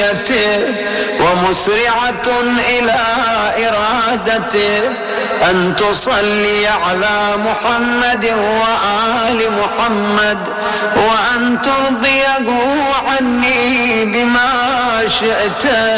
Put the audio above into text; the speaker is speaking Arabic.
مشيئته ومسرعة إلى إرادته أن تصلي على محمد وآل محمد وأن ترضيه عني بما شئت.